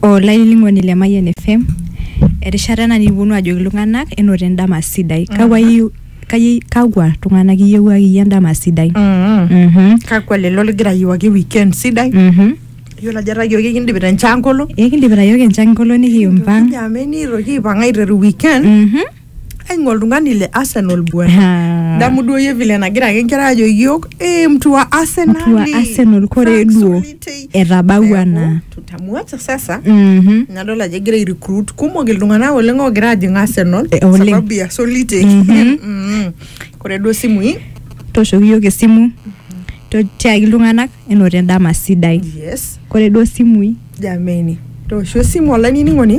Olailing'oni le Mayian FM erishata naniponu ajoki iltung'anak enoto endama sidai. Kakwa tung'anak iyiewuaki iyie endama sidai? Kakwa lelo ligira ayiewuaki weekend sidai? Yiolo ajo etayioki kindipita enchangolo? Kindipita yiok enchangolo nikimpang. Jameni itoki aipang aiteru weekend. Aing'o oltung'ani le Arsenal bwana. Damu duo yie vile nagira ake nkera ajo yiok mtu wa Arsenal. Mtu wa Arsenal kore duo etabaua na. Tutamuacha sasa. Nadol ajo egira ai-recruit kumok iltung'anak oleng ogira ajing Arsenal sababu ya Solite. Kore duo simui toshoki yiok esimu. Tiaki iltung'anak enoto endama sidai. Yes. Kore duo simui. Jameni. Tosho esimu olainining'oni.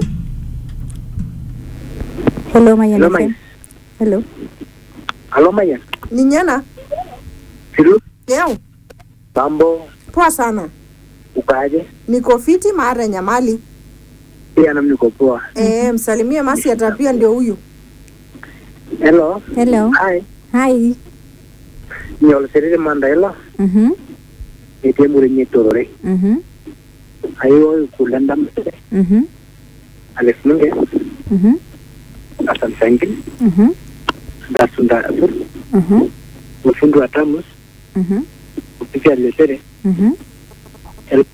Hello Mayian FM. Hello. Hello Mayian. Ninyana? Siru? Yeo. Mambo. Poa sana. Ukaje? Niko fiti mara nyamali. Pia nami niko poa. Msalimie Masi atapia ndio huyu. Hello. Hello. Hi. Hi. Nyolo serere manda hello. Ete mure nyetorore. Ayo kulanda mse. Alex Munge. Asan Sangin. Dasunda Asur. Ufundu Atamus. Upika Lesere. Hello.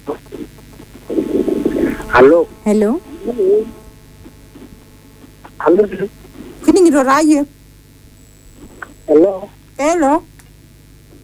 Hello. Hello. Hello. Kini ngitoraye. Hello. Hello.